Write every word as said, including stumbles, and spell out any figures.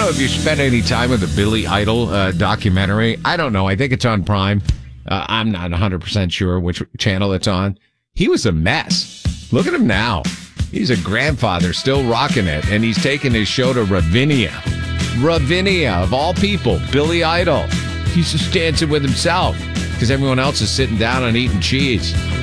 know if you spent any time with the Billy Idol uh, documentary. I don't know. I think it's on Prime. Uh, I'm not one hundred percent sure which channel it's on. He was a mess. Look at him now. He's a grandfather still rocking it, and he's taking his show to Ravinia. Ravinia, of all people, Billy Idol. He's just dancing with himself because everyone else is sitting down and eating cheese.